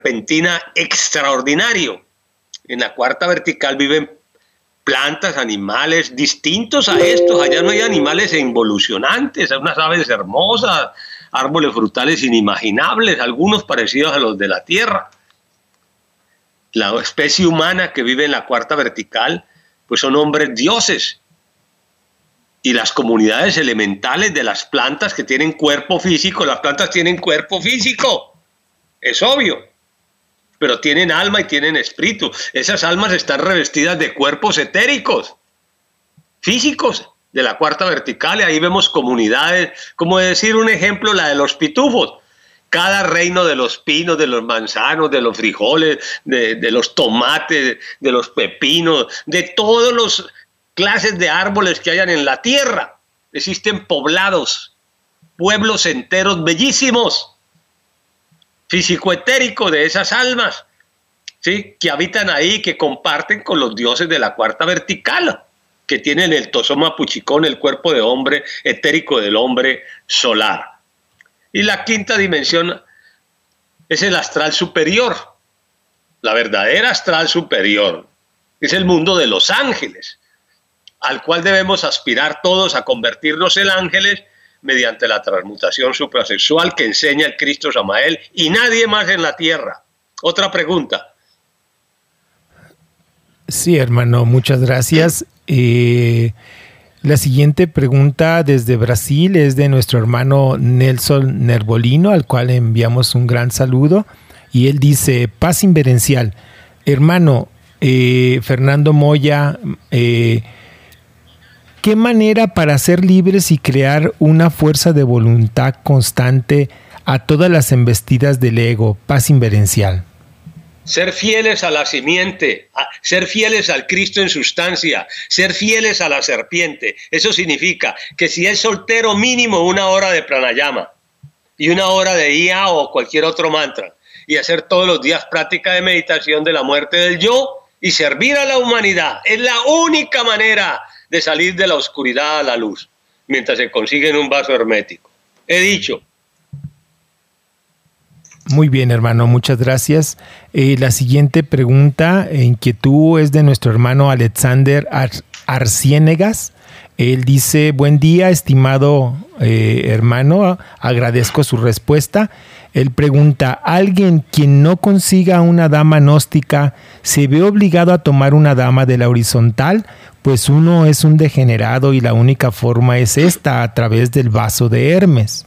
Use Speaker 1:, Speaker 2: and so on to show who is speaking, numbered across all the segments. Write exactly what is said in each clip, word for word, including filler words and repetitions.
Speaker 1: serpentina extraordinario. En la cuarta vertical viven plantas, animales distintos a estos. Allá no hay animales involucionantes, hay unas aves hermosas, árboles frutales inimaginables, algunos parecidos a los de la Tierra. La especie humana que vive en la cuarta vertical, pues son hombres dioses. Y las comunidades elementales de las plantas que tienen cuerpo físico, las plantas tienen cuerpo físico, es obvio, pero tienen alma y tienen espíritu. Esas almas están revestidas de cuerpos etéricos, físicos, de la cuarta vertical, y ahí vemos comunidades, como decir un ejemplo, la de los pitufos. Cada reino de los pinos, de los manzanos, de los frijoles, de, de los tomates, de los pepinos, de todos los clases de árboles que hayan en la tierra. Existen poblados, pueblos enteros bellísimos, físico-etéricos de esas almas, ¿sí?, que habitan ahí, que comparten con los dioses de la cuarta vertical, que tienen el tosoma puchicón, el cuerpo de hombre, etérico del hombre solar. Y la quinta dimensión es el astral superior, la verdadera astral superior, es el mundo de los ángeles, al cual debemos aspirar todos a convertirnos en ángeles mediante la transmutación suprasexual que enseña el Cristo Samael y nadie más en la tierra. Otra pregunta.
Speaker 2: Sí, hermano, muchas gracias. Eh, la siguiente pregunta desde Brasil es de nuestro hermano Nelson Nerbolino, al cual enviamos un gran saludo. Y él dice: paz inverencial. Hermano eh, Fernando Moya, eh, ¿qué manera para ser libres y crear una fuerza de voluntad constante a todas las embestidas del ego? Paz inverencial.
Speaker 1: Ser fieles a la simiente, a ser fieles al Cristo en sustancia, ser fieles a la serpiente. Eso significa que si es soltero, mínimo una hora de pranayama y una hora de I A o cualquier otro mantra, y hacer todos los días práctica de meditación de la muerte del yo y servir a la humanidad. Es la única manera de salir de la oscuridad a la luz, mientras se consigue en un vaso hermético. He dicho.
Speaker 2: Muy bien, hermano, muchas gracias. Eh, la siguiente pregunta e inquietud es de nuestro hermano Alexander Ar Arciénegas. Él dice: buen día, estimado eh, hermano, agradezco su respuesta. Él pregunta: ¿alguien quien no consiga una dama gnóstica se ve obligado a tomar una dama de la horizontal? Pues uno es un degenerado y la única forma es esta, a través del vaso de Hermes.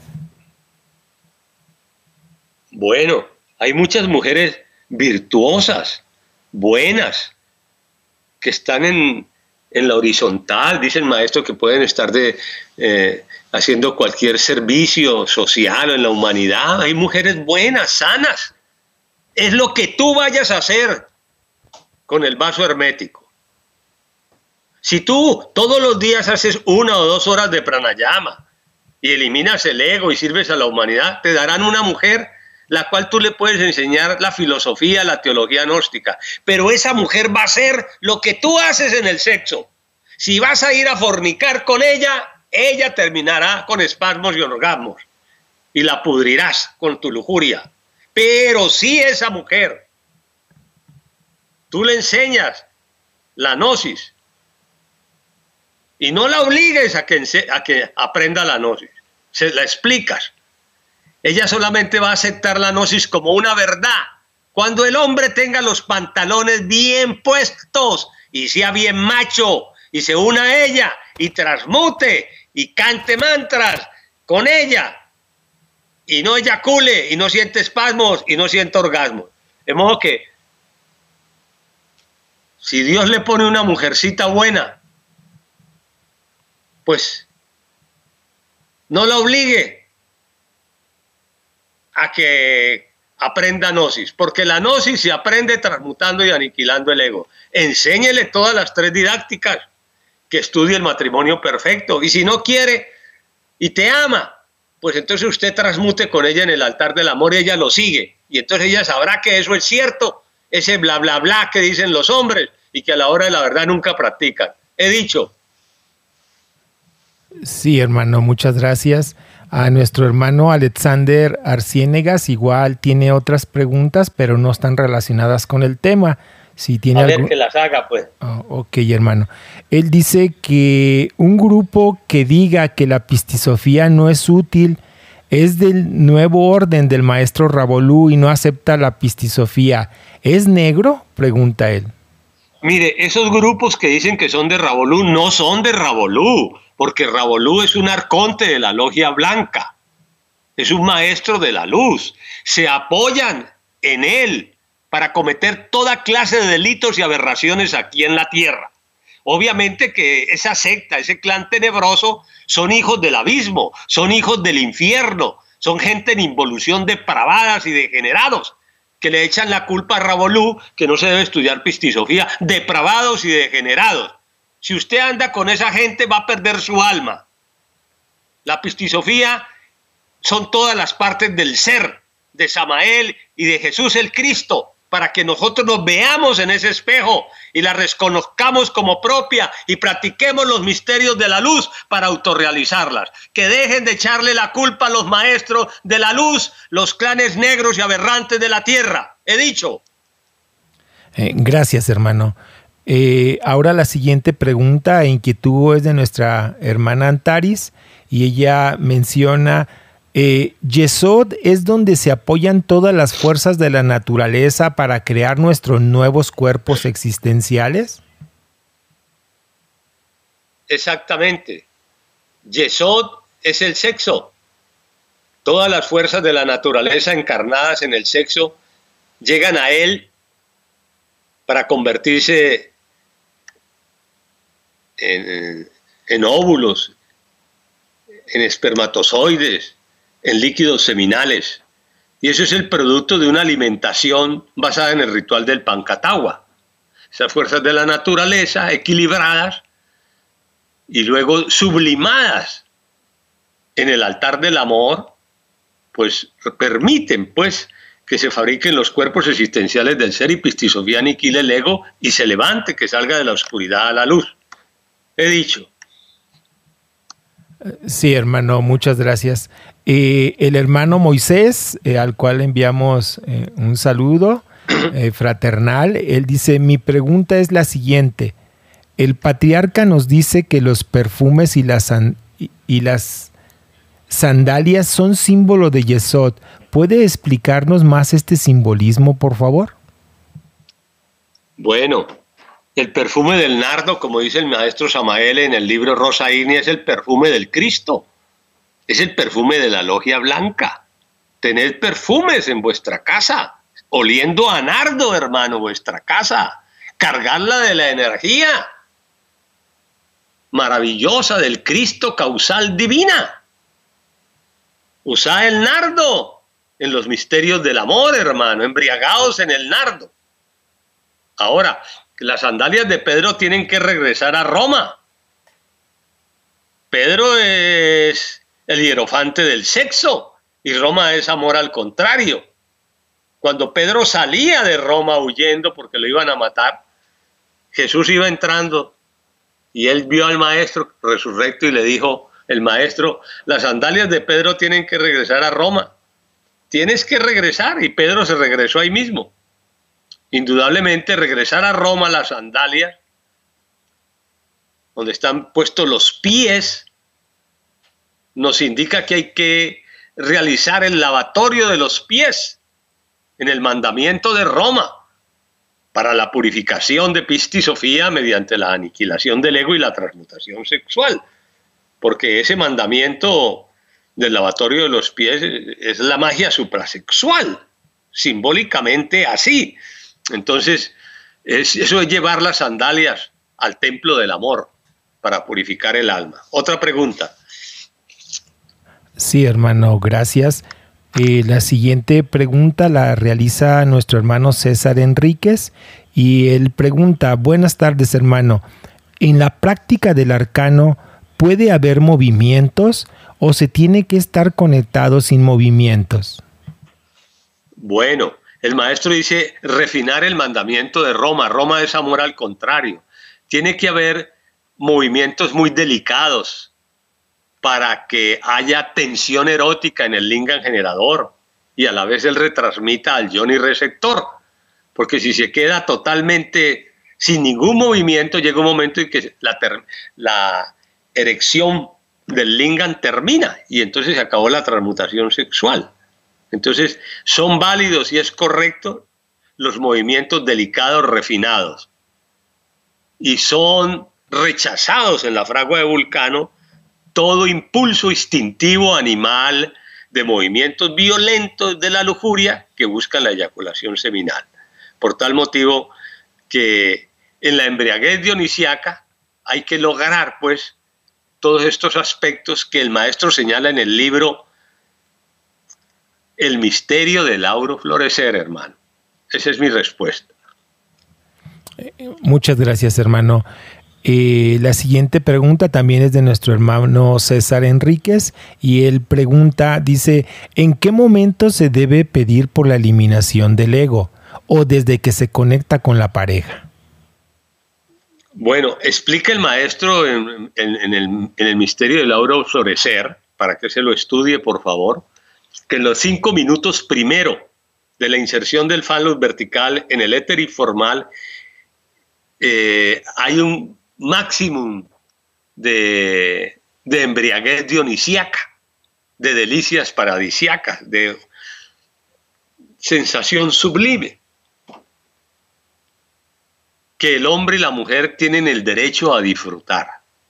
Speaker 1: Bueno, hay muchas mujeres virtuosas, buenas, que están en, en la horizontal. Dice el maestro que pueden estar de, eh, haciendo cualquier servicio social en la humanidad. Hay mujeres buenas, sanas. Es lo que tú vayas a hacer con el vaso hermético. Si tú todos los días haces una o dos horas de pranayama y eliminas el ego y sirves a la humanidad, te darán una mujer la cual tú le puedes enseñar la filosofía, la teología gnóstica. Pero esa mujer va a hacer lo que tú haces en el sexo. Si vas a ir a fornicar con ella, ella terminará con espasmos y orgasmos y la pudrirás con tu lujuria. Pero si esa mujer, tú le enseñas la gnosis y no la obligues a que, a que aprenda la gnosis, se la explicas. Ella solamente va a aceptar la gnosis como una verdad. Cuando el hombre tenga los pantalones bien puestos y sea bien macho y se una a ella y transmute y cante mantras con ella y no eyacule y no siente espasmos y no siente orgasmos. De modo que si Dios le pone una mujercita buena, pues no la obligue a que aprenda gnosis, porque la gnosis se aprende transmutando y aniquilando el ego. Enséñele todas las tres didácticas, que estudie el matrimonio perfecto, y si no quiere y te ama, pues entonces usted transmute con ella en el altar del amor y ella lo sigue, y entonces ella sabrá que eso es cierto, ese bla bla bla que dicen los hombres y que a la hora de la verdad nunca practican. He dicho.
Speaker 2: Sí, hermano, muchas gracias. A nuestro hermano Alexander Arciénegas igual tiene otras preguntas, pero no están relacionadas con el tema. Si tiene
Speaker 1: a ver
Speaker 2: algún...
Speaker 1: que las haga, pues.
Speaker 2: Oh, ok, hermano. Él dice que un grupo que diga que la pistisofía no es útil es del nuevo orden del maestro Ravolú y no acepta la pistisofía. ¿Es negro?, pregunta él.
Speaker 1: Mire, esos grupos que dicen que son de Ravolú no son de Ravolú, porque Ravolú es un arconte de la logia blanca, es un maestro de la luz. Se apoyan en él para cometer toda clase de delitos y aberraciones aquí en la tierra. Obviamente que esa secta, ese clan tenebroso, son hijos del abismo, son hijos del infierno, son gente en involución depravadas y degenerados, que le echan la culpa a Ravolú, que no se debe estudiar pistisofía, depravados y degenerados. Si usted anda con esa gente va a perder su alma. La pistisofía son todas las partes del ser, de Samael y de Jesús el Cristo, para que nosotros nos veamos en ese espejo y la reconozcamos como propia y practiquemos los misterios de la luz para autorrealizarlas. Que dejen de echarle la culpa a los maestros de la luz, los clanes negros y aberrantes de la tierra. He dicho.
Speaker 2: Eh, gracias, hermano. Eh, ahora la siguiente pregunta e inquietud es de nuestra hermana Antaris y ella menciona... Eh, Yesod es donde se apoyan todas las fuerzas de la naturaleza para crear nuestros nuevos cuerpos existenciales.
Speaker 1: Exactamente. Yesod es el sexo. Todas las fuerzas de la naturaleza encarnadas en el sexo llegan a él para convertirse en, en óvulos, en espermatozoides, en líquidos seminales, y eso es el producto de una alimentación basada en el ritual del Pancatagua. Esas fuerzas de la naturaleza equilibradas y luego sublimadas en el altar del amor, pues permiten pues que se fabriquen los cuerpos existenciales del ser y pistisofía aniquile el ego y se levante, que salga de la oscuridad a la luz. He dicho.
Speaker 2: Sí, hermano, muchas gracias. Eh, el hermano Moisés, eh, al cual enviamos eh, un saludo eh, fraternal, él dice, mi pregunta es la siguiente. El patriarca nos dice que los perfumes y las, y, y las sandalias son símbolo de Yesod. ¿Puede explicarnos más este simbolismo, por favor?
Speaker 1: Bueno, el perfume del nardo, como dice el maestro Samael en el libro Rosa Ignea, es el perfume del Cristo. Es el perfume de la logia blanca. Tened perfumes en vuestra casa, oliendo a nardo, hermano, vuestra casa. Cargarla de la energía maravillosa del Cristo causal divina. Usad el nardo en los misterios del amor, hermano, embriagados en el nardo. Ahora, las sandalias de Pedro tienen que regresar a Roma. Pedro es el hierofante del sexo y Roma es amor al contrario. Cuando Pedro salía de Roma huyendo porque lo iban a matar, Jesús iba entrando y él vio al maestro resurrecto y le dijo, el maestro, las sandalias de Pedro tienen que regresar a Roma. Tienes que regresar, y Pedro se regresó ahí mismo. Indudablemente regresar a Roma las sandalias, donde están puestos los pies, nos indica que hay que realizar el lavatorio de los pies en el mandamiento de Roma para la purificación de pistisofía mediante la aniquilación del ego y la transmutación sexual, porque ese mandamiento del lavatorio de los pies es la magia suprasexual, simbólicamente así. Entonces, es, eso es llevar las sandalias al templo del amor para purificar el alma. Otra pregunta.
Speaker 2: Sí, hermano, gracias. Eh, la siguiente pregunta la realiza nuestro hermano César Enríquez y él pregunta, buenas tardes, hermano. ¿En la práctica del arcano puede haber movimientos o se tiene que estar conectado sin movimientos?
Speaker 1: Bueno, el maestro dice refinar el mandamiento de Roma. Roma es amor al contrario. Tiene que haber movimientos muy delicados, para que haya tensión erótica en el lingam generador y a la vez él retransmita al yoni receptor. Porque si se queda totalmente sin ningún movimiento, llega un momento en que la, la erección del lingam termina y entonces se acabó la transmutación sexual. Entonces son válidos y es correcto los movimientos delicados, refinados, y son rechazados en la fragua de Vulcano todo impulso instintivo animal de movimientos violentos de la lujuria que buscan la eyaculación seminal. Por tal motivo que en la embriaguez dionisiaca hay que lograr pues todos estos aspectos que el maestro señala en el libro El misterio del auro florecer, hermano. Esa es mi respuesta.
Speaker 2: Muchas gracias, hermano. Eh, la siguiente pregunta también es de nuestro hermano César Enríquez y él pregunta, dice, ¿en qué momento se debe pedir por la eliminación del ego o desde que se conecta con la pareja?
Speaker 1: Bueno, explica el maestro en, en, en, el, en el misterio del auro florecer, para que se lo estudie por favor, que en los cinco minutos primero de la inserción del falus vertical en el éter informal eh, hay un máximo de, de embriaguez dionisiaca, de delicias paradisiacas, de sensación sublime, que el hombre y la mujer tienen el derecho a disfrutar.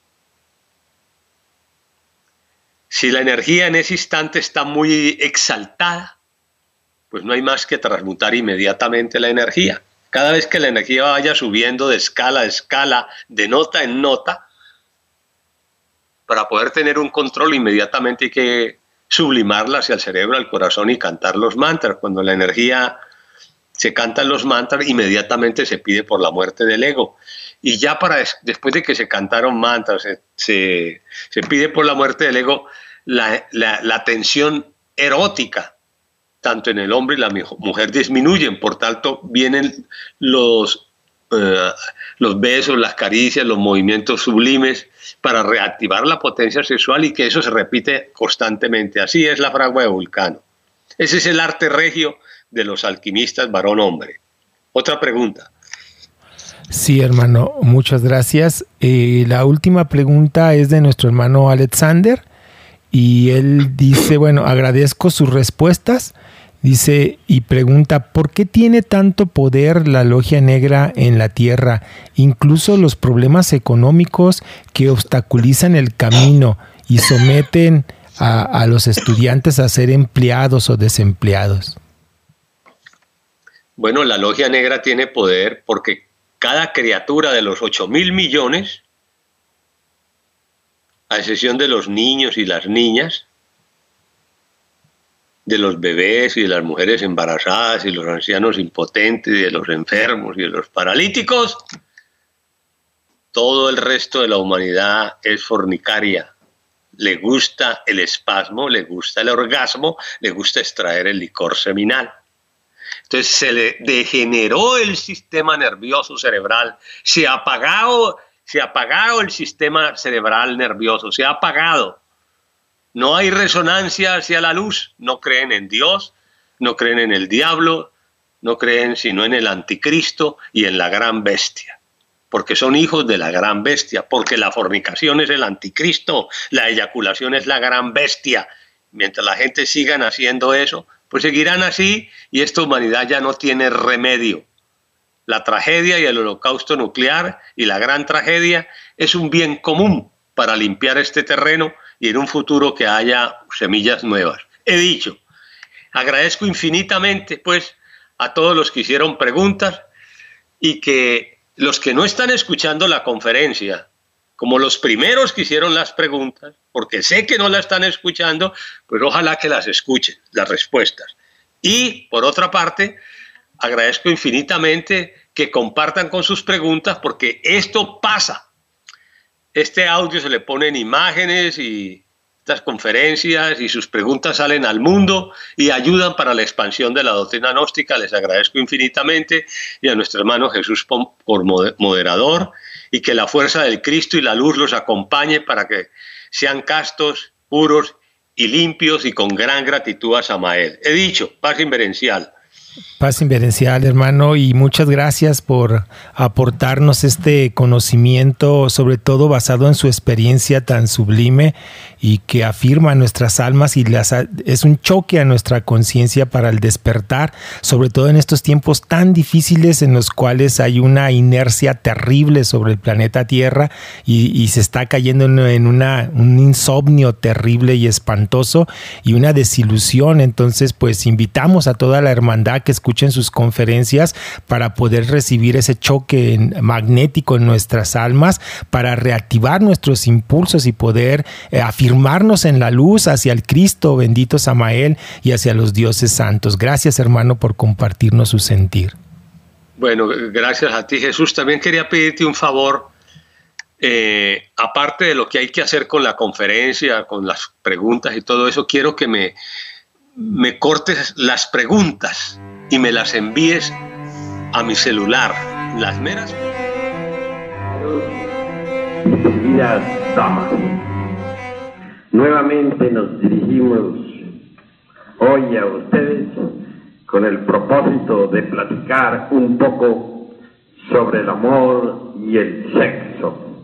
Speaker 1: Si la energía en ese instante está muy exaltada, pues no hay más que transmutar inmediatamente la energía. Cada vez que la energía vaya subiendo de escala a escala, de nota en nota, para poder tener un control inmediatamente hay que sublimarla hacia el cerebro, al corazón y cantar los mantras. Cuando la energía se cantan los mantras, inmediatamente se pide por la muerte del ego. Y ya para después de que se cantaron mantras, se, se, se pide por la muerte del ego, la, la, la tensión erótica tanto en el hombre y la mujer disminuyen, por tanto vienen los, eh, los besos, las caricias, los movimientos sublimes para reactivar la potencia sexual y que eso se repite constantemente. Así es la fragua de Vulcano. Ese es el arte regio de los alquimistas varón-hombre. Otra pregunta.
Speaker 2: Sí, hermano, muchas gracias. Eh, la última pregunta es de nuestro hermano Alexander y él dice, bueno, agradezco sus respuestas. Dice y pregunta, ¿por qué tiene tanto poder la logia negra en la tierra? Incluso los problemas económicos que obstaculizan el camino y someten a, a los estudiantes a ser empleados o desempleados.
Speaker 1: Bueno, la logia negra tiene poder porque cada criatura de los ocho mil millones, a excepción de los niños y las niñas, de los bebés y de las mujeres embarazadas y los ancianos impotentes y de los enfermos y de los paralíticos, todo el resto de la humanidad es fornicaria. Le gusta el espasmo, le gusta el orgasmo, le gusta extraer el licor seminal. Entonces se le degeneró el sistema nervioso cerebral, se ha apagado, se ha apagado el sistema cerebral nervioso, se ha apagado. No hay resonancia hacia la luz, no creen en Dios, no creen en el diablo, no creen sino en el anticristo y en la gran bestia, porque son hijos de la gran bestia, porque la fornicación es el anticristo, la eyaculación es la gran bestia. Mientras la gente sigan haciendo eso, pues seguirán así y esta humanidad ya no tiene remedio. La tragedia y el holocausto nuclear y la gran tragedia es un bien común para limpiar este terreno y en un futuro que haya semillas nuevas. He dicho, agradezco infinitamente pues a todos los que hicieron preguntas y que los que no están escuchando la conferencia, como los primeros que hicieron las preguntas, porque sé que no la están escuchando, pues ojalá que las escuchen, las respuestas. Y por otra parte, agradezco infinitamente que compartan con sus preguntas porque esto pasa. Este audio se le ponen imágenes y estas conferencias y sus preguntas salen al mundo y ayudan para la expansión de la doctrina gnóstica. Les agradezco infinitamente y a nuestro hermano Jesús por moderador y que la fuerza del Cristo y la luz los acompañe para que sean castos, puros y limpios y con gran gratitud a Samael. He dicho, paz inverencial.
Speaker 2: Paz inverencial, hermano, y muchas gracias por aportarnos este conocimiento, sobre todo basado en su experiencia tan sublime y que afirma nuestras almas y las, es un choque a nuestra conciencia para el despertar, sobre todo en estos tiempos tan difíciles en los cuales hay una inercia terrible sobre el planeta Tierra y, y se está cayendo en, en una, un insomnio terrible y espantoso y una desilusión. Entonces, pues invitamos a toda la hermandad que escuchen sus conferencias para poder recibir ese choque magnético en nuestras almas, para reactivar nuestros impulsos y poder eh, afirmarnos en la luz hacia el Cristo, bendito Samael, y hacia los dioses santos. Gracias, hermano, por compartirnos su sentir.
Speaker 1: Bueno, gracias a ti, Jesús. También quería pedirte un favor, eh, aparte de lo que hay que hacer con la conferencia, con las preguntas y todo eso, quiero que me, me cortes las preguntas y me las envíes a mi celular, las meras.
Speaker 3: Queridas damas, nuevamente nos dirigimos hoy a ustedes con el propósito de platicar un poco sobre el amor y el sexo.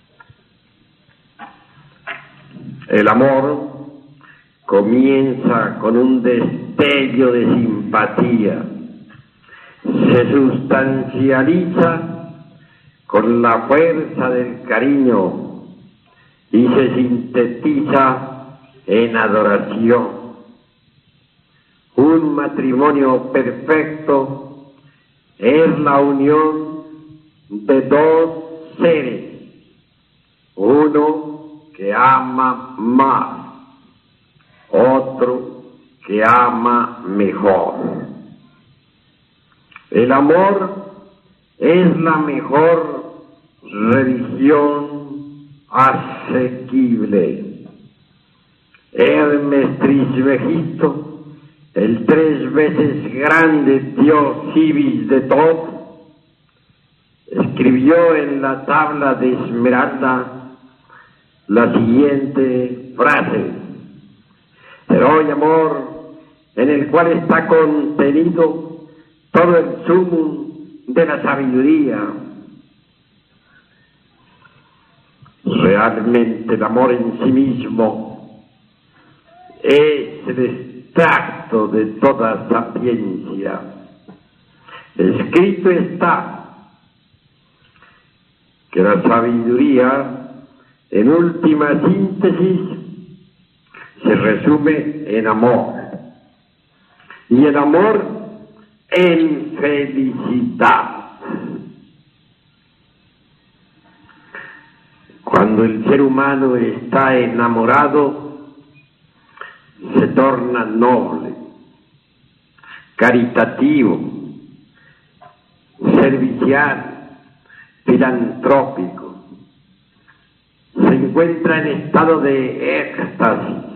Speaker 3: El amor comienza con un destello de simpatía, se sustancializa con la fuerza del cariño y se sintetiza en adoración. Un matrimonio perfecto es la unión de dos seres, uno que ama más, otro que ama mejor. El amor es la mejor religión asequible. Hermes Trismegisto, el tres veces grande dios Ibis de Thoth, escribió en la tabla de Esmeralda la siguiente frase: pero hoy amor, en el cual está contenido todo el sumum de la sabiduría. Realmente el amor en sí mismo es el extracto de toda sapiencia. Escrito está que la sabiduría, en última síntesis, se resume en amor, y el amor en felicidad. Cuando el ser humano está enamorado, se torna noble, caritativo, servicial, filantrópico. Se encuentra en estado de éxtasis.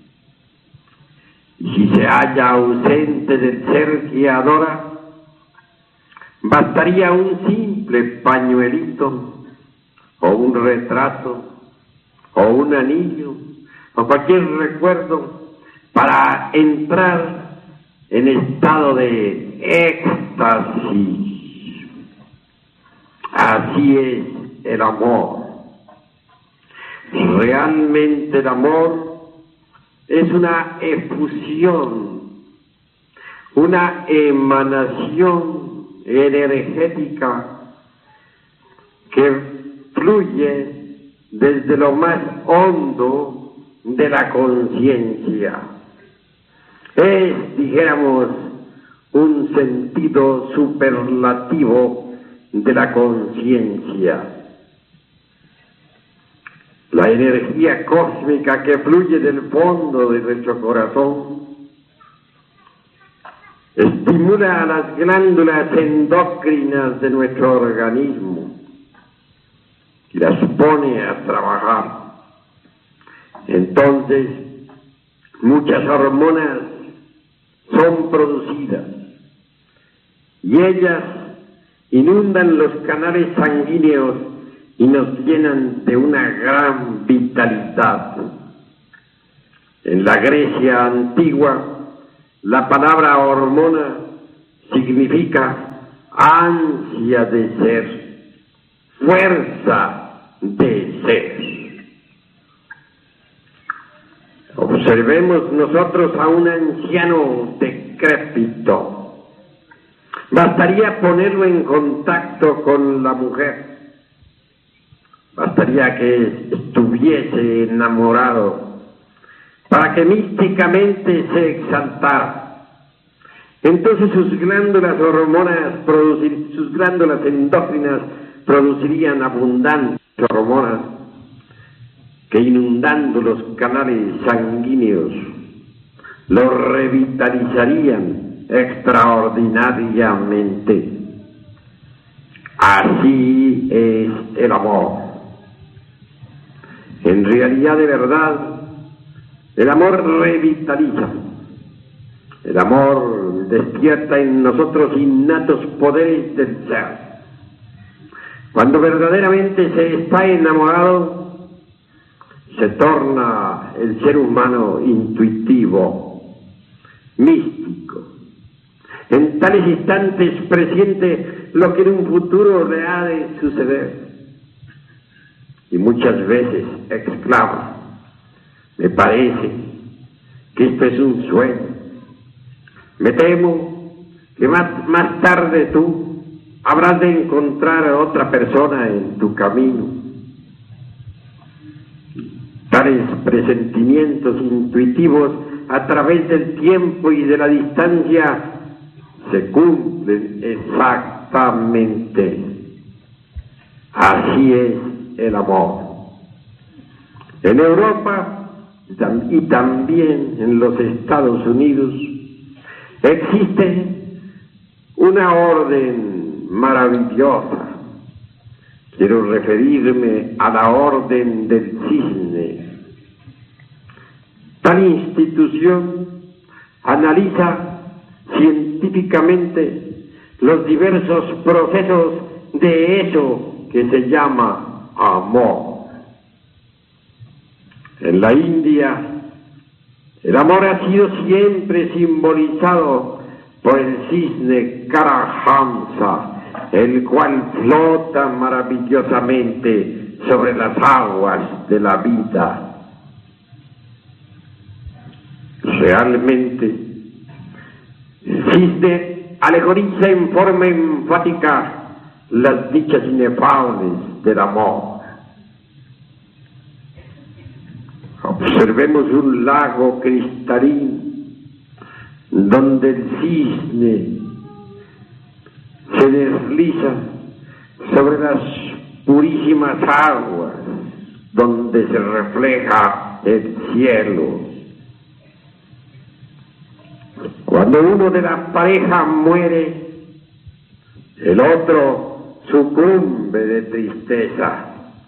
Speaker 3: Y si se halla ausente del ser que adora, bastaría un simple pañuelito, o un retrato, o un anillo, o cualquier recuerdo para entrar en estado de éxtasis. Así es el amor. Realmente el amor es una efusión, una emanación energética que fluye desde lo más hondo de la conciencia. Es, dijéramos, un sentido superlativo de la conciencia. La energía cósmica que fluye del fondo de nuestro corazón estimula a las glándulas endócrinas de nuestro organismo y las pone a trabajar. Entonces, muchas hormonas son producidas y ellas inundan los canales sanguíneos y nos llenan de una gran vitalidad. En la Grecia antigua, la palabra hormona significa ansia de ser, fuerza de ser. Observemos nosotros a un anciano decrépito. Bastaría ponerlo en contacto con la mujer. Bastaría que estuviese enamorado para que místicamente se exaltara. Entonces sus glándulas hormonas, producir, sus glándulas endócrinas producirían abundantes hormonas que, inundando los canales sanguíneos, los revitalizarían extraordinariamente. Así es el amor. En realidad, de verdad, el amor revitaliza. El amor despierta en nosotros innatos poderes del ser. Cuando verdaderamente se está enamorado, se torna el ser humano intuitivo, místico. En tales instantes presiente lo que en un futuro le ha de suceder. Y muchas veces exclama: me parece que esto es un sueño. Me temo que más, más tarde tú habrás de encontrar a otra persona en tu camino. Tales presentimientos intuitivos a través del tiempo y de la distancia se cumplen exactamente. Así es el amor. En Europa y también en los Estados Unidos existe una orden maravillosa. Quiero referirme a la Orden del Cisne. Tal institución analiza científicamente los diversos procesos de eso que se llama amor. En la India, el amor ha sido siempre simbolizado por el cisne Karahamsa, el cual flota maravillosamente sobre las aguas de la vida. Realmente, el cisne alegoriza en forma enfática las dichas inefables del amor. Observemos un lago cristalino donde el cisne se desliza sobre las purísimas aguas donde se refleja el cielo. Cuando uno de la pareja muere, el otro sucumbe de tristeza.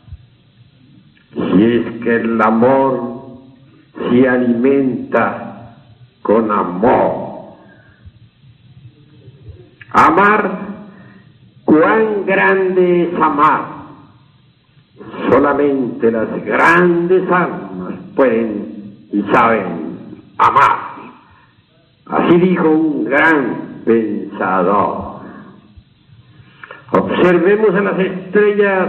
Speaker 3: Si es que el amor se alimenta con amor. Amar, cuán grande es amar. Solamente las grandes almas pueden y saben amar. Así dijo un gran pensador. Observemos a las estrellas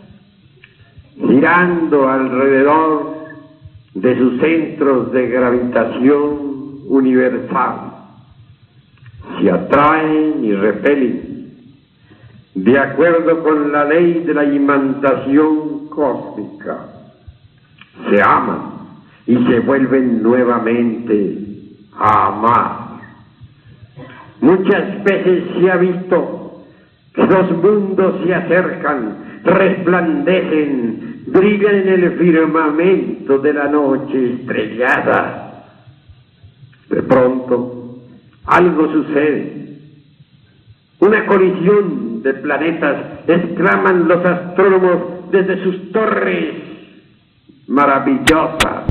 Speaker 3: girando alrededor de sus centros de gravitación universal. Se atraen y repelen de acuerdo con la ley de la imantación cósmica. Se aman y se vuelven nuevamente a amar. Muchas veces se ha visto que los mundos se acercan, resplandecen, brillan en el firmamento de la noche estrellada. De pronto, algo sucede. Una colisión de planetas, exclaman los astrónomos desde sus torres maravillosas.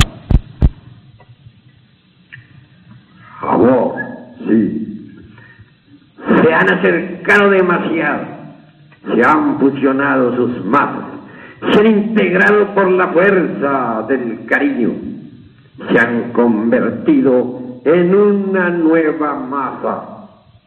Speaker 3: Amor, sí. Se han acercado demasiado, se han fusionado sus masas se han integrado por la fuerza del cariño, se han convertido en una nueva masa.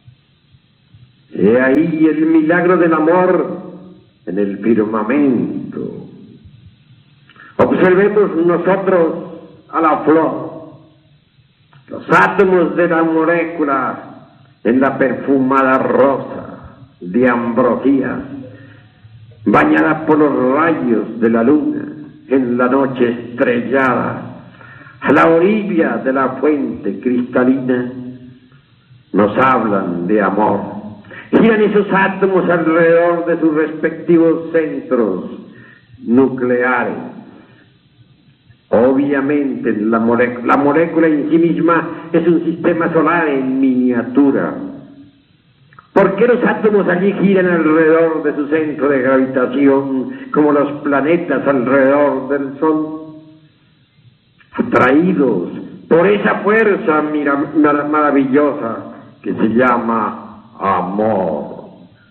Speaker 3: He ahí el milagro del amor en el firmamento. Observemos nosotros a la flor, los átomos de la molécula en la perfumada rosa de ambrosía, bañada por los rayos de la luna en la noche estrellada, a la orilla de la fuente cristalina, nos hablan de amor. Giran esos átomos alrededor de sus respectivos centros nucleares. Obviamente la, mole- la molécula en sí misma es un sistema solar en miniatura. ¿Por qué los átomos allí giran alrededor de su centro de gravitación como los planetas alrededor del Sol? Atraídos por esa fuerza mira- mar- maravillosa que se llama amor.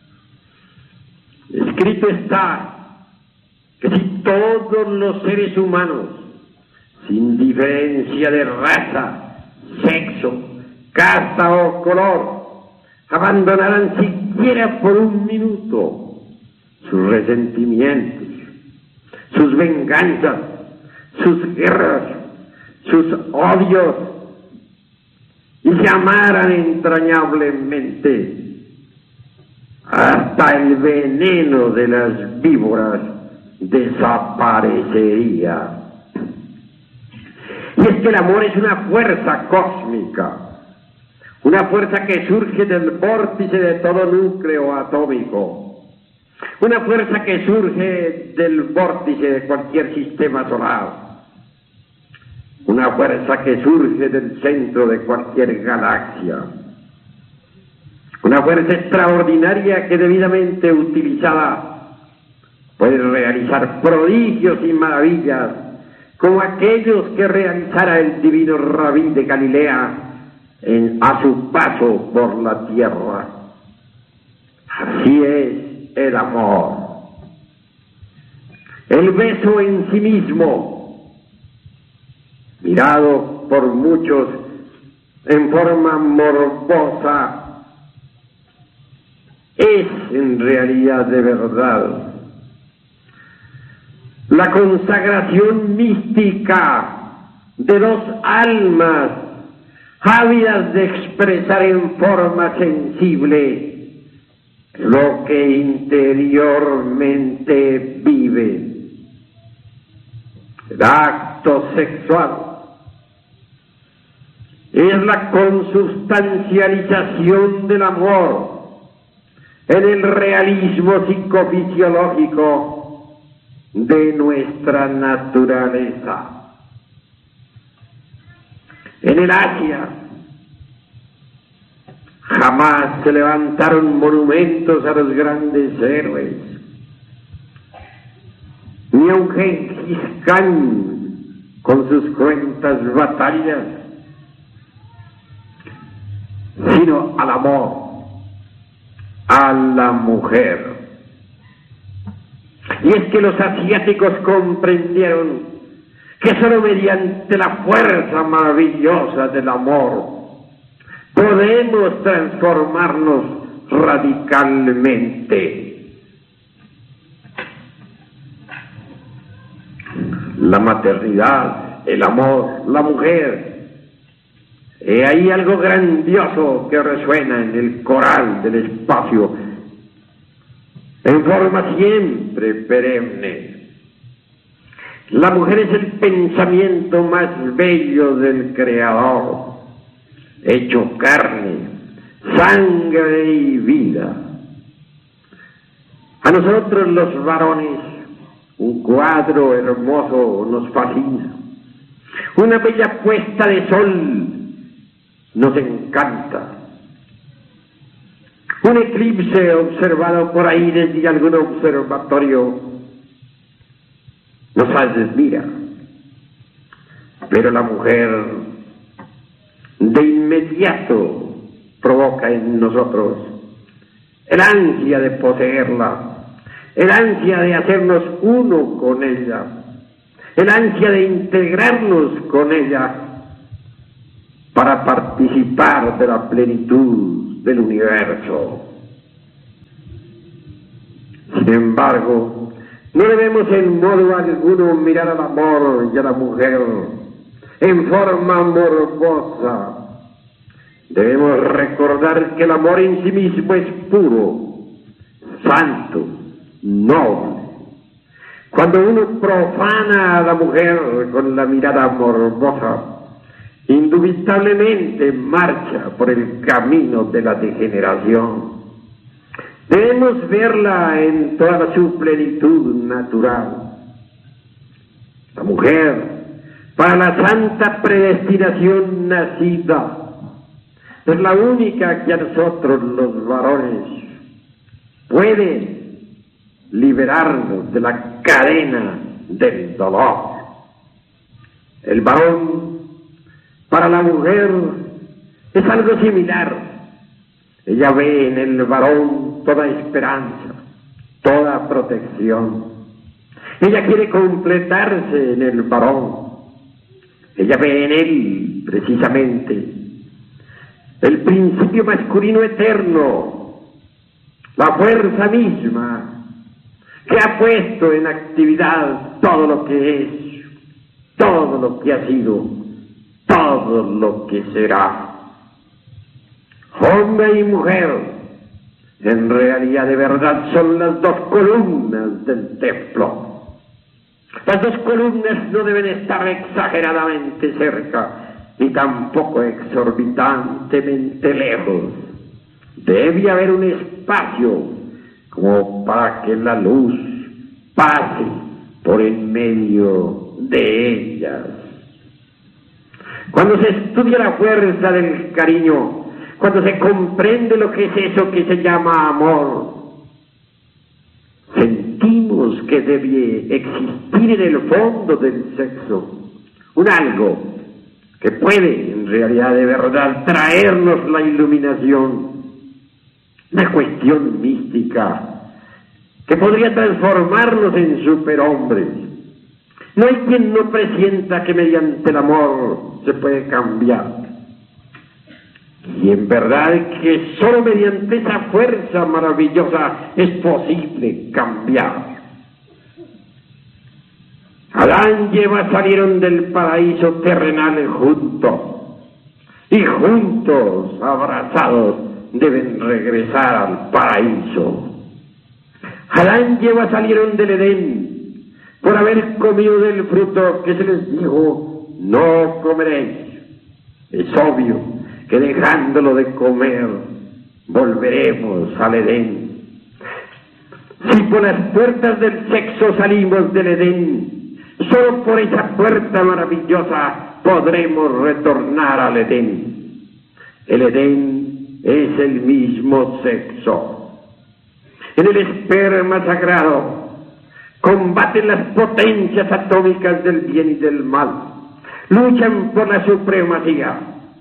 Speaker 3: Escrito está que si todos los seres humanos, sin diferencia de raza, sexo, casta o color, abandonaran siquiera por un minuto sus resentimientos, sus venganzas, sus guerras, sus odios, y se amaran entrañablemente, hasta el veneno de las víboras desaparecería. Y es que el amor es una fuerza cósmica, una fuerza que surge del vórtice de todo núcleo atómico, una fuerza que surge del vórtice de cualquier sistema solar, una fuerza que surge del centro de cualquier galaxia, una fuerza extraordinaria que debidamente utilizada puede realizar prodigios y maravillas como aquellos que realizara el divino Rabí de Galilea en, a su paso por la tierra. Así es el amor. El beso en sí mismo, mirado por muchos en forma morbosa, es en realidad de verdad la consagración mística de dos almas ávidas de expresar en forma sensible lo que interiormente vive. El acto sexual es la consubstancialización del amor en el realismo psicofisiológico de nuestra naturaleza. En el Asia jamás se levantaron monumentos a los grandes héroes, ni a un Gengis Khan con sus cruentas batallas, sino al amor, a la mujer. Y es que los asiáticos comprendieron que solo mediante la fuerza maravillosa del amor podemos transformarnos radicalmente. La maternidad, el amor, la mujer. He ahí algo grandioso que resuena en el coral del espacio en forma siempre perenne. La mujer es el pensamiento más bello del Creador, hecho carne, sangre y vida. A nosotros los varones un cuadro hermoso nos fascina, una bella puesta de sol nos encanta, un eclipse observado por ahí desde algún observatorio nos admira, pero la mujer de inmediato provoca en nosotros el ansia de poseerla, el ansia de hacernos uno con ella, el ansia de integrarnos con ella para participar de la plenitud del universo. Sin embargo, no debemos en modo alguno mirar al amor y a la mujer en forma morbosa. Debemos recordar que el amor en sí mismo es puro, santo, noble. Cuando uno profana a la mujer con la mirada morbosa, indubitablemente marcha por el camino de la degeneración. Debemos verla en toda su plenitud natural. La mujer, para la santa predestinación nacida, es la única que a nosotros los varones puede liberarnos de la cadena del dolor. El varón, para la mujer, es algo similar. Ella ve en el varón toda esperanza, toda protección. Ella quiere completarse en el varón. Ella ve en él, precisamente, el principio masculino eterno, la fuerza misma que ha puesto en actividad todo lo que es, todo lo que ha sido, todo lo que será. Hombre y mujer, en realidad de verdad son las dos columnas del templo. Las dos columnas no deben estar exageradamente cerca, ni tampoco exorbitantemente lejos. Debe haber un espacio como para que la luz pase por en medio de ellas. Cuando se estudia la fuerza del cariño, cuando se comprende lo que es eso que se llama amor, sentimos que debe existir en el fondo del sexo un algo que puede, en realidad de verdad, traernos la iluminación, una cuestión mística que podría transformarnos en superhombres. No hay quien no presienta que mediante el amor se puede cambiar. Y en verdad que solo mediante esa fuerza maravillosa es posible cambiar. Adán y Eva salieron del paraíso terrenal juntos, y juntos, abrazados, deben regresar al paraíso. Adán y Eva salieron del Edén por haber comido del fruto que se les dijo, no comeréis. Es obvio que dejándolo de comer, volveremos al Edén. Si por las puertas del sexo salimos del Edén, solo por esa puerta maravillosa podremos retornar al Edén. El Edén es el mismo sexo. En el esperma sagrado combaten las potencias atómicas del bien y del mal, luchan por la supremacía.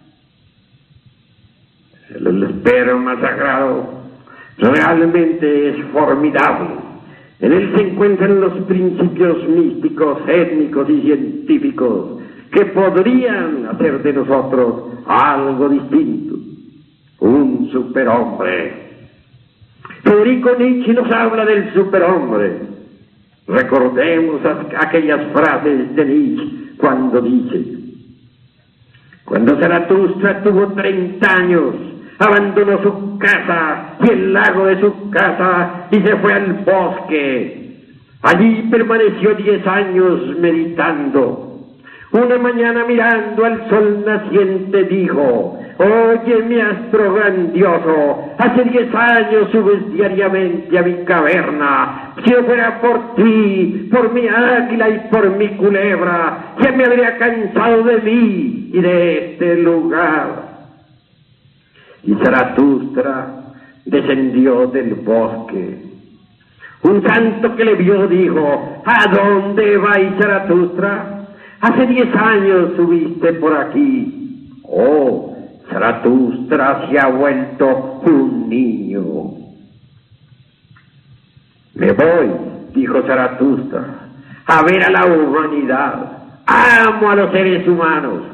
Speaker 3: El esperma sagrado realmente es formidable. En él se encuentran los principios místicos, étnicos y científicos que podrían hacer de nosotros algo distinto, un superhombre. Federico Nietzsche nos habla del superhombre. Recordemos aquellas frases de Nietzsche cuando dice: cuando Zaratustra tuvo treinta años, abandonó su casa y el lago de su casa y se fue al bosque. Allí permaneció diez años meditando. Una mañana, mirando al sol naciente, dijo: oye, mi astro grandioso, hace diez años subes diariamente a mi caverna. Si no fuera por ti, por mi águila y por mi culebra, ya me habría cansado de mí y de este lugar. Y Zaratustra descendió del bosque. Un santo que le vio dijo: ¿a dónde vais, Zaratustra? Hace diez años subiste por aquí. Oh, Zaratustra se ha vuelto un niño. Me voy, dijo Zaratustra, a ver a la humanidad. Amo a los seres humanos.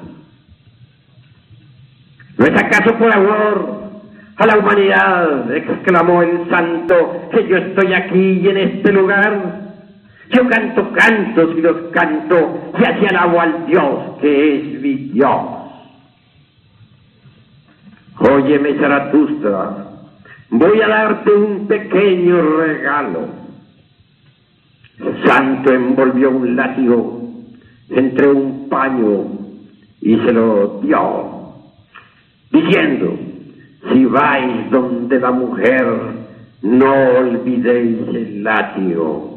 Speaker 3: ¿No es acaso por amor a la humanidad, exclamó el santo, que yo estoy aquí y en este lugar? Yo canto cantos y los canto, y así alabo al Dios que es mi Dios. Óyeme, Zaratustra, voy a darte un pequeño regalo. El santo envolvió un látigo entre un paño y se lo dio, diciendo: si vais donde la mujer, no olvidéis el látigo.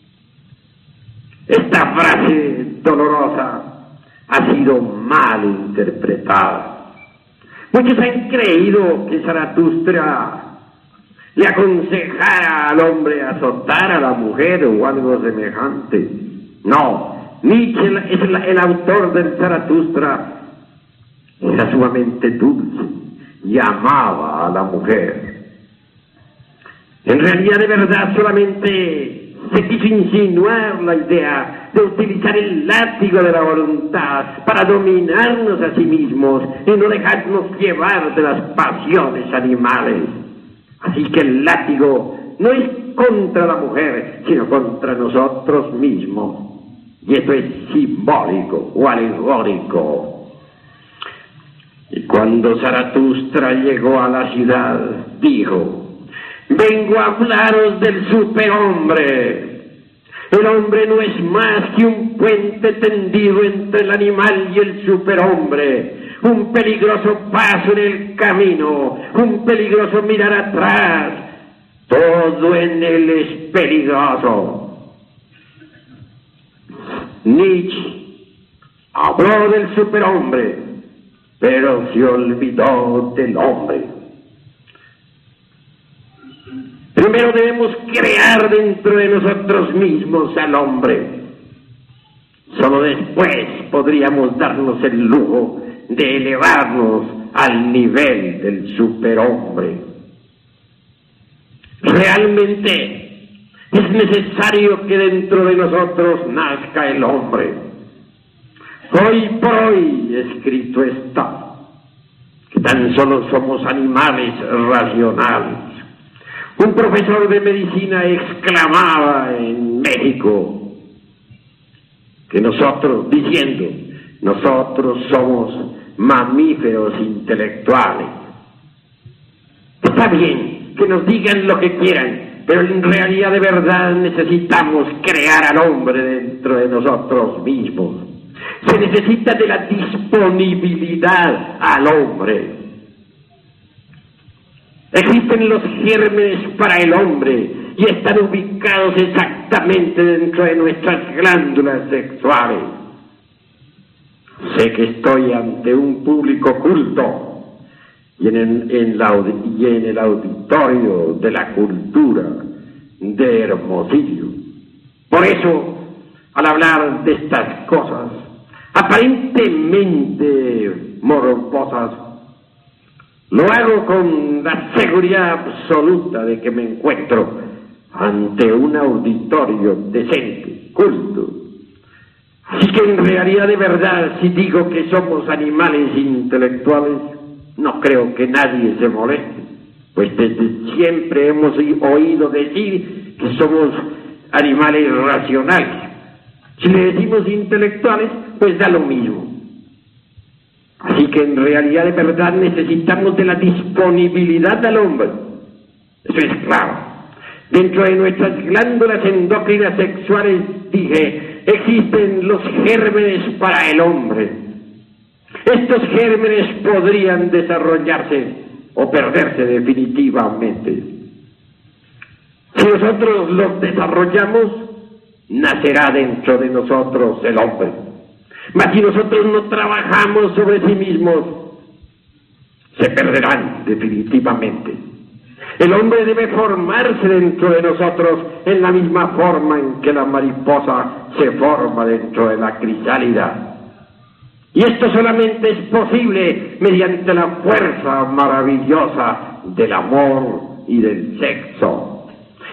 Speaker 3: Esta frase dolorosa ha sido mal interpretada. Muchos han creído que Zaratustra le aconsejara al hombre azotar a la mujer o algo semejante. No, Nietzsche es el, el autor del Zaratustra. Era sumamente dulce y amaba a la mujer. En realidad, de verdad, solamente se quiso insinuar la idea de utilizar el látigo de la voluntad para dominarnos a sí mismos y no dejarnos llevar de las pasiones animales. Así que el látigo no es contra la mujer, sino contra nosotros mismos. Y esto es simbólico o alegórico. Y cuando Zaratustra llegó a la ciudad, dijo: vengo a hablaros del superhombre. El hombre no es más que un puente tendido entre el animal y el superhombre, un peligroso paso en el camino, un peligroso mirar atrás. Todo en él es peligroso. Nietzsche habló del superhombre, pero se olvidó del hombre. Primero debemos crear dentro de nosotros mismos al hombre. Solo después podríamos darnos el lujo de elevarnos al nivel del superhombre. Realmente es necesario que dentro de nosotros nazca el hombre. Hoy por hoy escrito está que tan solo somos animales racionales. Un profesor de medicina exclamaba en México que nosotros, diciendo, nosotros somos mamíferos intelectuales. Está bien que nos digan lo que quieran, pero en realidad de verdad necesitamos crear al hombre dentro de nosotros mismos. Se necesita de la disponibilidad al hombre. Existen los gérmenes para el hombre y están ubicados exactamente dentro de nuestras glándulas sexuales. Sé que estoy ante un público culto y en el, en la, y en el auditorio de la cultura de Hermosillo. Por eso, al hablar de estas cosas aparentemente morbosas, lo hago con la seguridad absoluta de que me encuentro ante un auditorio decente, culto. Así que en realidad de verdad, si digo que somos animales intelectuales, no creo que nadie se moleste, pues desde siempre hemos oído decir que somos animales racionales. Si le decimos intelectuales, pues da lo mismo. Así que en realidad de verdad necesitamos de la disponibilidad del hombre. Eso es claro. Dentro de nuestras glándulas endócrinas sexuales, dije, existen los gérmenes para el hombre. Estos gérmenes podrían desarrollarse o perderse definitivamente. Si nosotros los desarrollamos, nacerá dentro de nosotros el hombre. Mas si nosotros no trabajamos sobre sí mismos, se perderán definitivamente. El hombre debe formarse dentro de nosotros en la misma forma en que la mariposa se forma dentro de la crisálida. Y esto solamente es posible mediante la fuerza maravillosa del amor y del sexo.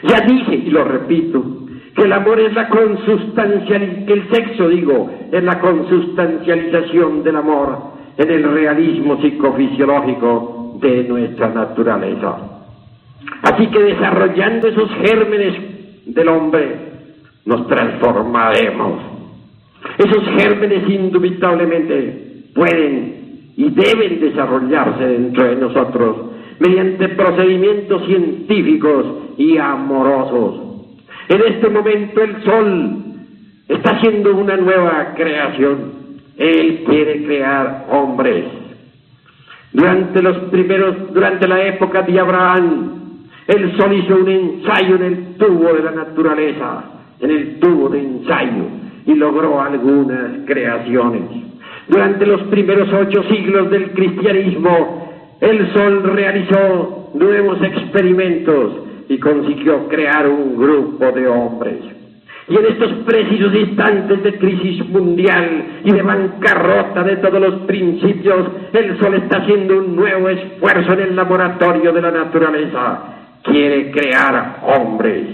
Speaker 3: Ya dije, y lo repito, que el amor es la consustancial, que el sexo, digo, es la consustancialización del amor en el realismo psicofisiológico de nuestra naturaleza. Así que desarrollando esos gérmenes del hombre, nos transformaremos. Esos gérmenes indubitablemente pueden y deben desarrollarse dentro de nosotros mediante procedimientos científicos y amorosos. En este momento el Sol está haciendo una nueva creación. Él quiere crear hombres. Durante los primeros, durante la época de Abraham, el Sol hizo un ensayo en el tubo de la naturaleza, en el tubo de ensayo, y logró algunas creaciones. Durante los primeros ocho siglos del cristianismo, el Sol realizó nuevos experimentos y consiguió crear un grupo de hombres. Y en estos precisos instantes de crisis mundial y de bancarrota de todos los principios, el Sol está haciendo un nuevo esfuerzo en el laboratorio de la naturaleza. Quiere crear hombres.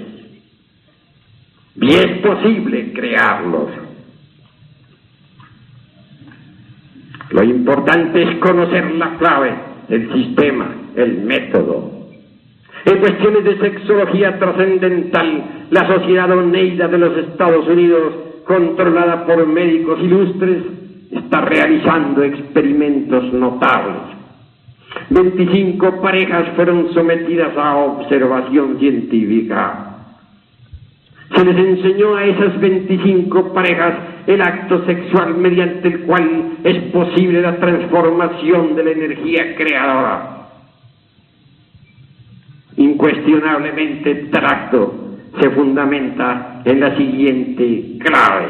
Speaker 3: Y es posible crearlos. Lo importante es conocer la clave, el sistema, el método. En cuestiones de sexología trascendental, la sociedad Oneida de los Estados Unidos, controlada por médicos ilustres, está realizando experimentos notables. veinticinco parejas fueron sometidas a observación científica. Se les enseñó a esas veinticinco parejas el acto sexual mediante el cual es posible la transformación de la energía creadora. Incuestionablemente tal acto se fundamenta en la siguiente clave: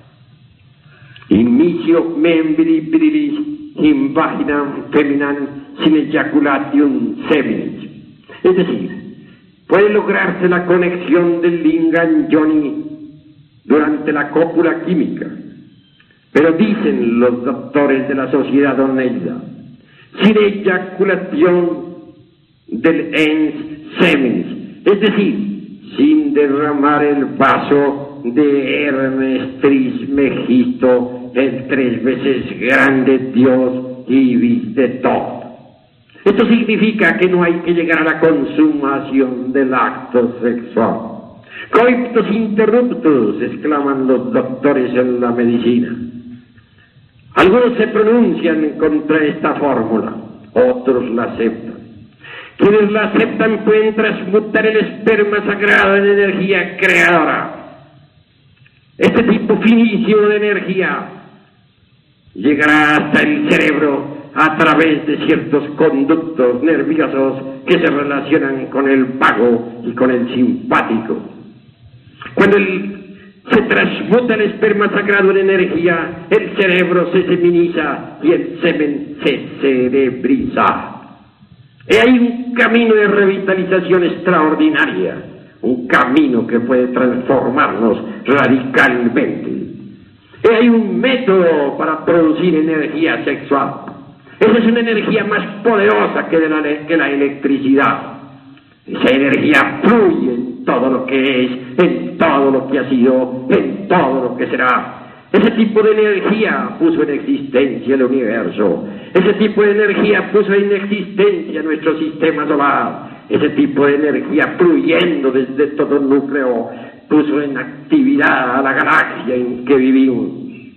Speaker 3: Inicio membri virilis in vaginam feminam sin ejaculatium seminis. Es decir, puede lograrse la conexión del lingam yoni durante la cópula química, pero dicen los doctores de la sociedad Oneida, sin eyaculación del ens seminis, es decir, sin derramar el vaso de Hermes Trismegisto, el tres veces grande Dios Ibis de Tot. Esto significa que no hay que llegar a la consumación del acto sexual. Coitus interruptus, exclaman los doctores en la medicina. Algunos se pronuncian contra esta fórmula, otros la aceptan. Quienes la aceptan pueden transmutar el esperma sagrado en energía creadora. Este tipo finísimo de energía llegará hasta el cerebro a través de ciertos conductos nerviosos que se relacionan con el vago y con el simpático. Cuando el, se transmuta el esperma sagrado en energía, el cerebro se seminiza y el semen se cerebriza. Y hay un camino de revitalización extraordinaria, un camino que puede transformarnos radicalmente. Y hay un método para producir energía sexual. Esa es una energía más poderosa que, de la, que la electricidad. Esa energía fluye en todo lo que es, en todo lo que ha sido, en todo lo que será. Ese tipo de energía puso en existencia el universo. Ese tipo de energía puso en existencia nuestro sistema solar. Ese tipo de energía fluyendo desde todo el núcleo puso en actividad a la galaxia en que vivimos.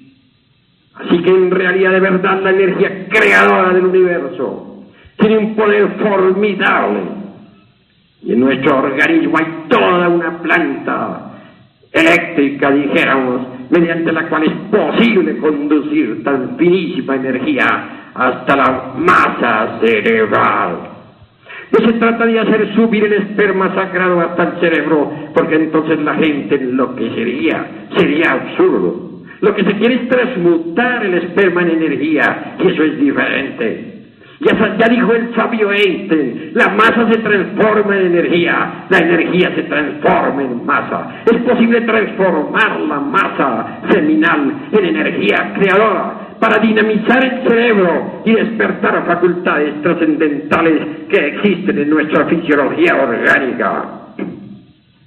Speaker 3: Así que en realidad de verdad la energía creadora del universo tiene un poder formidable. Y en nuestro organismo hay toda una planta eléctrica, dijéramos, mediante la cual es posible conducir tan finísima energía hasta la masa cerebral. No se trata de hacer subir el esperma sagrado hasta el cerebro, porque entonces la gente enloquecería, sería absurdo. Lo que se quiere es transmutar el esperma en energía, y eso es diferente. Ya, ya dijo el sabio Einstein, la masa se transforma en energía, la energía se transforma en masa. Es posible transformar la masa seminal en energía creadora para dinamizar el cerebro y despertar facultades trascendentales que existen en nuestra fisiología orgánica.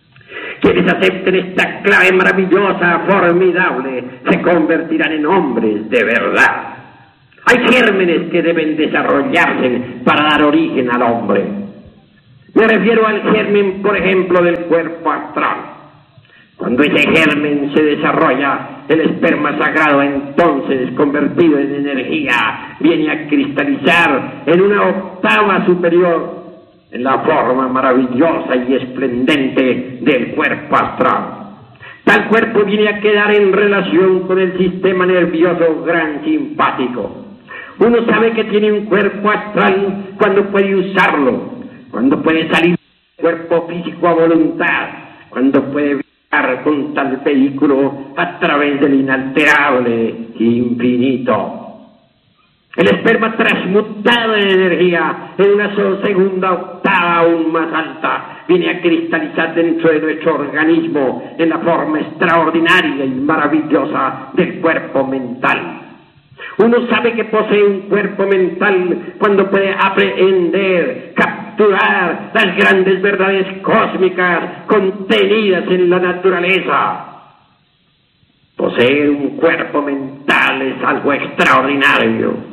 Speaker 3: Quienes acepten esta clave maravillosa, formidable, se convertirán en hombres de verdad. Hay gérmenes que deben desarrollarse para dar origen al hombre. Me refiero al germen, por ejemplo, del cuerpo astral. Cuando ese germen se desarrolla, el esperma sagrado, entonces convertido en energía, viene a cristalizar en una octava superior, en la forma maravillosa y esplendente del cuerpo astral. Tal cuerpo viene a quedar en relación con el sistema nervioso gran simpático. Uno sabe que tiene un cuerpo astral cuando puede usarlo, cuando puede salir del cuerpo físico a voluntad, cuando puede viajar con tal vehículo a través del inalterable infinito. El esperma transmutado en energía en una segunda octava aún más alta viene a cristalizar dentro de nuestro organismo en la forma extraordinaria y maravillosa del cuerpo mental. Uno sabe que posee un cuerpo mental cuando puede aprehender, capturar las grandes verdades cósmicas contenidas en la naturaleza. Poseer un cuerpo mental es algo extraordinario.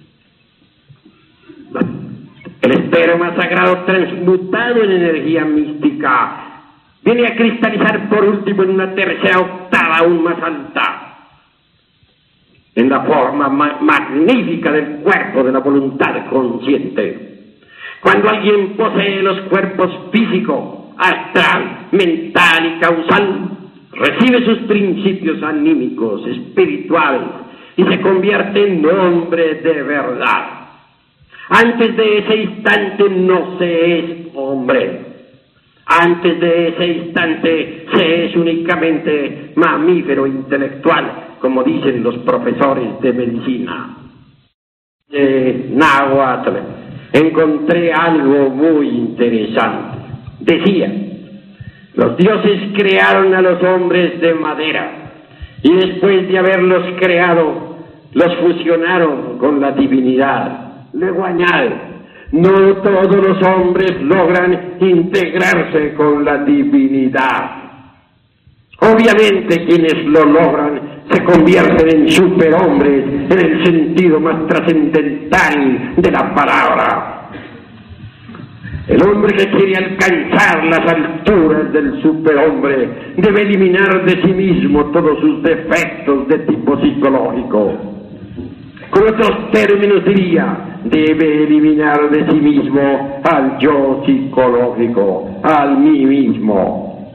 Speaker 3: El esperma sagrado transmutado en energía mística viene a cristalizar por último en una tercera octava aún más alta, en la forma ma- magnífica del cuerpo de la voluntad consciente. Cuando alguien posee los cuerpos físico, astral, mental y causal, recibe sus principios anímicos, espirituales, y se convierte en hombre de verdad. Antes de ese instante no se es hombre. Antes de ese instante se es únicamente mamífero intelectual, como dicen los profesores de medicina. De Náhuatl encontré algo muy interesante. Decía, los dioses crearon a los hombres de madera y después de haberlos creado, los fusionaron con la divinidad. Luego añade, no todos los hombres logran integrarse con la divinidad. Obviamente quienes lo logran se convierten en superhombres en el sentido más trascendental de la palabra. El hombre que quiere alcanzar las alturas del superhombre debe eliminar de sí mismo todos sus defectos de tipo psicológico. Con otros términos diría, debe eliminar de sí mismo al yo psicológico, al mí mismo.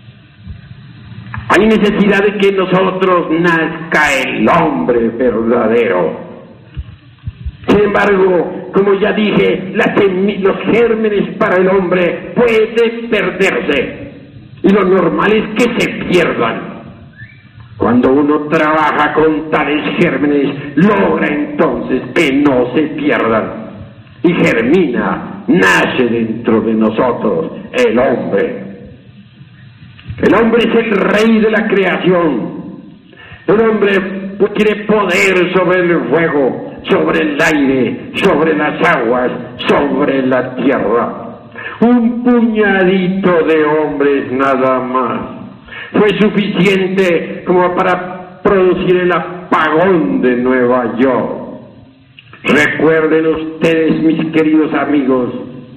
Speaker 3: Hay necesidad de que en nosotros nazca el hombre verdadero. Sin embargo, como ya dije, las los gérmenes para el hombre pueden perderse y lo normal es que se pierdan. Cuando uno trabaja con tales gérmenes, logra entonces que no se pierdan y germina, nace dentro de nosotros el hombre. El hombre es el rey de la creación. El hombre tiene poder sobre el fuego, sobre el aire, sobre las aguas, sobre la tierra. Un puñadito de hombres nada más fue suficiente como para producir el apagón de Nueva York. Recuerden ustedes, mis queridos amigos,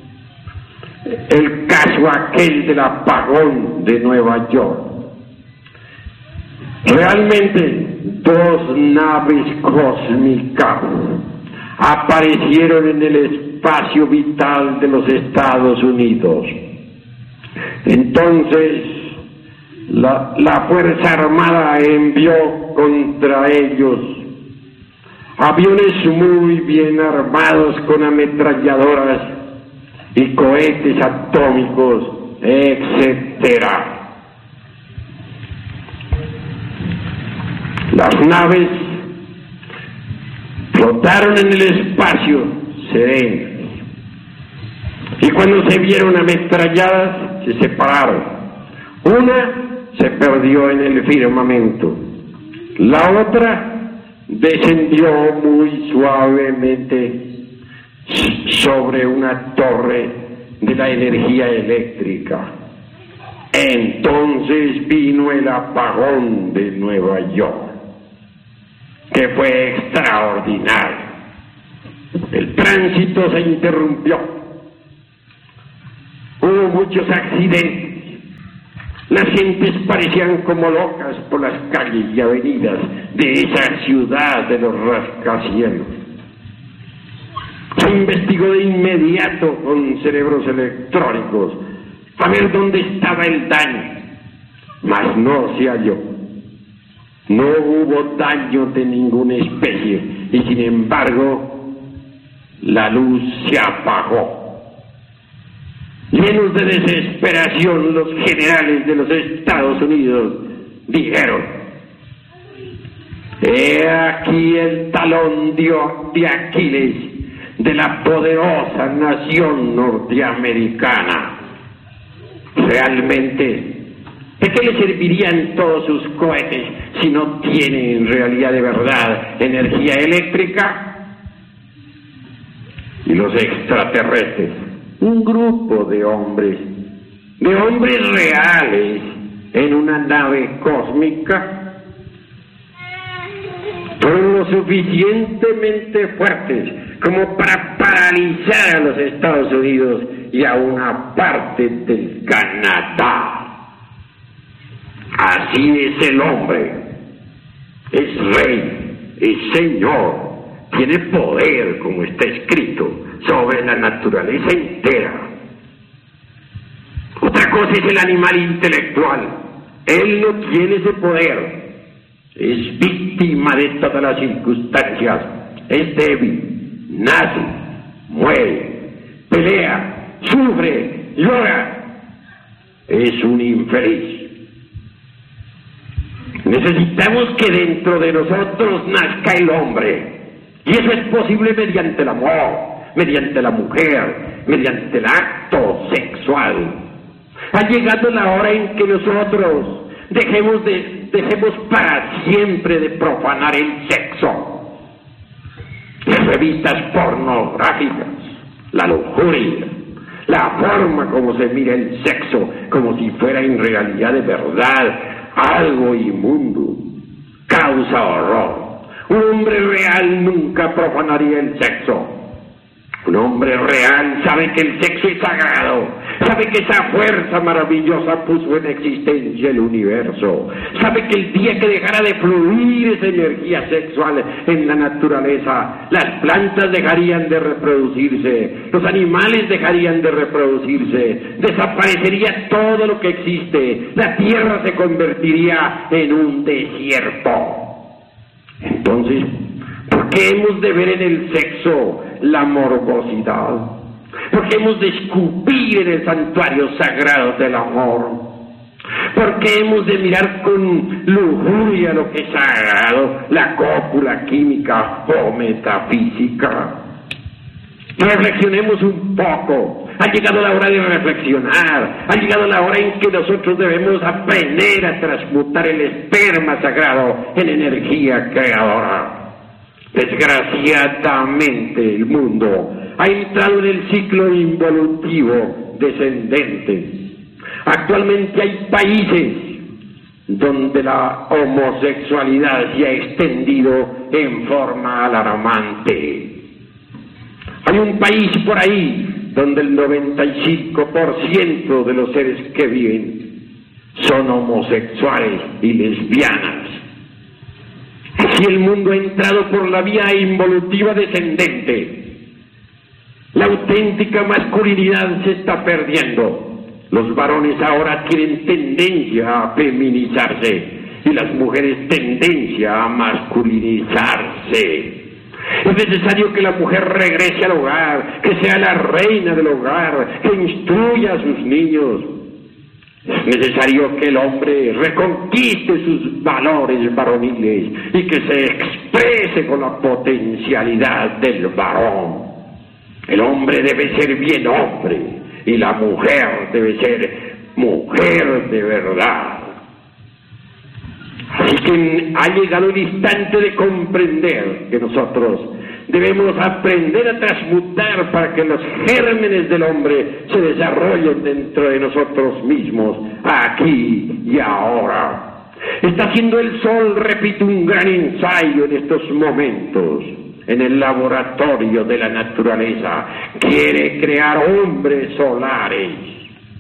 Speaker 3: el caso aquel del apagón de Nueva York. Realmente dos naves cósmicas aparecieron en el espacio vital de los Estados Unidos. Entonces La, la Fuerza Armada envió contra ellos aviones muy bien armados con ametralladoras y cohetes atómicos, etcétera. Las naves flotaron en el espacio serenas y cuando se vieron ametralladas se separaron. Una se perdió en el firmamento, la otra descendió muy suavemente sobre una torre de la energía eléctrica. Entonces vino el apagón de Nueva York, que fue extraordinario. El tránsito se interrumpió. Hubo muchos accidentes. Las gentes parecían como locas por las calles y avenidas de esa ciudad de los rascacielos. Se investigó de inmediato con cerebros electrónicos a ver dónde estaba el daño, mas no se halló. No hubo daño de ninguna especie y sin embargo la luz se apagó. Llenos de desesperación, los generales de los Estados Unidos dijeron: he aquí el talón de Aquiles de la poderosa nación norteamericana. Realmente, ¿de qué le servirían todos sus cohetes si no tienen en realidad de verdad energía eléctrica? Y los extraterrestres, un grupo de hombres, de hombres reales en una nave cósmica, fueron lo suficientemente fuertes como para paralizar a los Estados Unidos y a una parte del Canadá. Así es el hombre, es rey, es señor, tiene poder, como está escrito, sobre la naturaleza entera. Otra cosa es el animal intelectual. Él no tiene ese poder. Es víctima de todas las circunstancias. Es débil, nace, muere, pelea, sufre, llora. Es un infeliz. Necesitamos que dentro de nosotros nazca el hombre. Y eso es posible mediante el amor, mediante la mujer, mediante el acto sexual. Ha llegado la hora en que nosotros dejemos, de, dejemos para siempre de profanar el sexo. Las revistas pornográficas, la lujuria, la forma como se mira el sexo, como si fuera en realidad de verdad algo inmundo, causa horror. Un hombre real nunca profanaría el sexo. Un hombre real sabe que el sexo es sagrado, sabe que esa fuerza maravillosa puso en existencia el universo, sabe que el día que dejara de fluir esa energía sexual en la naturaleza, las plantas dejarían de reproducirse, los animales dejarían de reproducirse, desaparecería todo lo que existe, la tierra se convertiría en un desierto. Entonces, ¿por qué hemos de ver en el sexo la morbosidad? ¿Por qué hemos de escupir en el santuario sagrado del amor? ¿Por qué hemos de mirar con lujuria lo que es sagrado, la cópula química o metafísica? Reflexionemos un poco. Ha llegado la hora de reflexionar. Ha llegado la hora en que nosotros debemos aprender a transmutar el esperma sagrado en energía creadora. Desgraciadamente el mundo ha entrado en el ciclo involutivo descendente. Actualmente hay países donde la homosexualidad se ha extendido en forma alarmante. Hay un país por ahí donde el noventa y cinco por ciento de los seres que viven son homosexuales y lesbianas. Así el mundo ha entrado por la vía involutiva descendente. La auténtica masculinidad se está perdiendo. Los varones ahora tienen tendencia a feminizarse y las mujeres tendencia a masculinizarse. Es necesario que la mujer regrese al hogar, que sea la reina del hogar, que instruya a sus niños. Es necesario que el hombre reconquiste sus valores varoniles y que se exprese con la potencialidad del varón. El hombre debe ser bien hombre y la mujer debe ser mujer de verdad. Así que ha llegado el instante de comprender que nosotros Debemos aprender a transmutar para que los gérmenes del hombre se desarrollen dentro de nosotros mismos, aquí y ahora. Está haciendo el sol, repito, un gran ensayo en estos momentos. En el laboratorio de la naturaleza quiere crear hombres solares.